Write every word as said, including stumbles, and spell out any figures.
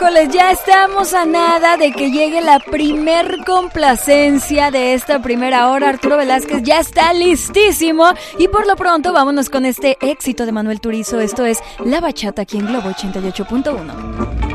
Híjoles, ya estamos a nada de que llegue la primer complacencia de esta primera hora. Arturo Velázquez ya está listísimo y por lo pronto vámonos con este éxito de Manuel Turizo. Esto es La Bachata aquí en Globo ochenta y ocho punto uno.